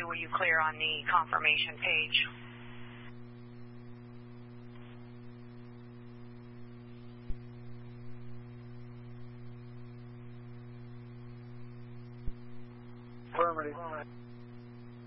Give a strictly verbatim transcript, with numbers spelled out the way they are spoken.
two, will you clear on the confirmation page? Affirmative.